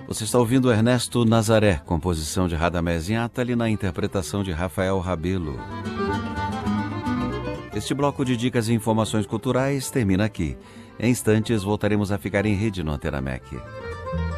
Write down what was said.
Você está ouvindo Ernesto Nazaré, composição de Radamés Inátali na interpretação de Rafael Rabelo. Este bloco de dicas e informações culturais termina aqui. Em instantes voltaremos a ficar em rede no Antena MEC.